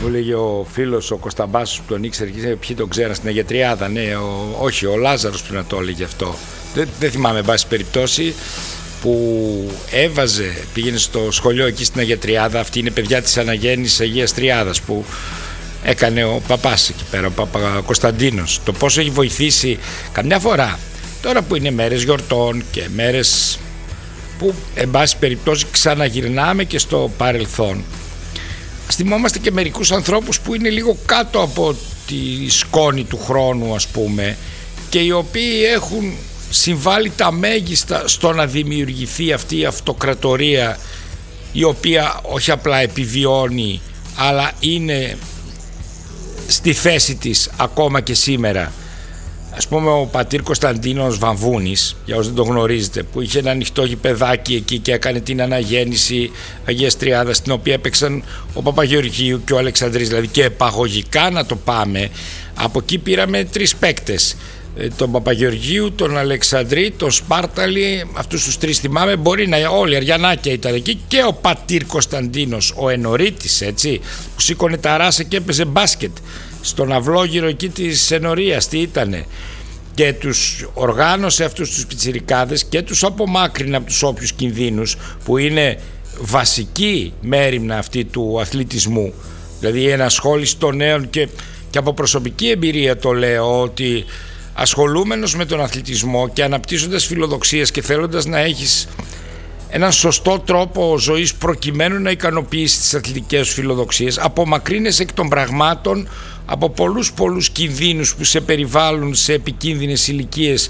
Μου λέγε ο φίλος ο Κωνσταμπάσος που τον ήξερε και ποιοι τον ξέραν στην Αγιατριάδα. Ναι, όχι, ο Λάζαρος που να το έλεγε αυτό. Δεν θυμάμαι, εν πάση περιπτώσει, που πήγαινε στο σχολείο εκεί στην Αγιατριάδα. Αυτή είναι παιδιά της αναγέννησης Αγίας Τριάδας που έκανε ο παπάς εκεί πέρα, ο Παπα-Κωνσταντίνος. Το πόσο έχει βοηθήσει καμιά φορά, τώρα που είναι μέρες γιορτών και μέρες που εν πάση περιπτώσει ξαναγυρνάμε και στο παρελθόν, θυμόμαστε και μερικούς ανθρώπους που είναι λίγο κάτω από τη σκόνη του χρόνου, ας πούμε, και οι οποίοι έχουν συμβάλει τα μέγιστα στο να δημιουργηθεί αυτή η αυτοκρατορία, η οποία όχι απλά επιβιώνει αλλά είναι στη θέση της ακόμα και σήμερα. Ας πούμε ο πατήρ Κωνσταντίνος Βαμβούνης, για όσους δεν το γνωρίζετε, που είχε ένα ανοιχτό γηπεδάκι εκεί και έκανε την αναγέννηση Αγίας Τριάδας, στην οποία έπαιξαν ο Παπαγεωργίου και ο Αλεξανδρής, δηλαδή και επαγωγικά να το πάμε. Από εκεί πήραμε 3 παίκτες, τον Παπαγεωργίου, τον Αλεξανδρή, τον Σπάρταλη, αυτούς τους 3 θυμάμαι, μπορεί να όλοι, Αριανάκια ήταν εκεί, και ο πατήρ Κωνσταντίνος, ο Ενορίτης, έτσι, που σήκωνε τα ράσα και έπαιζε μπάσκετ στον αυλόγυρο εκεί της ενορίας, τι ήτανε, και τους οργάνωσε αυτούς τους πιτσιρικάδες και τους απομάκρυνε από τους όποιους κινδύνους που είναι βασική μέριμνα αυτή του αθλητισμού, δηλαδή η ενασχόληση των νέων. Και από προσωπική εμπειρία το λέω, ότι ασχολούμενος με τον αθλητισμό και αναπτύσσοντας φιλοδοξίες και θέλοντας να έχεις έναν σωστό τρόπο ζωής προκειμένου να ικανοποιήσεις τις αθλητικές σου φιλοδοξίες, απομακρύνεσαι εκ των πραγμάτων από πολλούς κινδύνους που σε περιβάλλουν σε επικίνδυνες ηλικίες